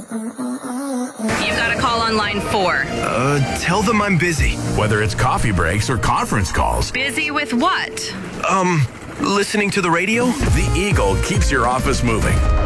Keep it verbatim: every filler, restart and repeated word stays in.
You've got a call on line four. Uh, tell them I'm busy. Whether it's coffee breaks or conference calls. Busy with what? Um, listening to the radio? The Eagle keeps your office moving.